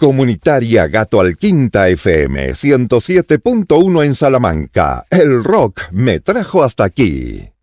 Comunitaria Gato Alquinta FM 107.1 en Salamanca. El rock me trajo hasta aquí.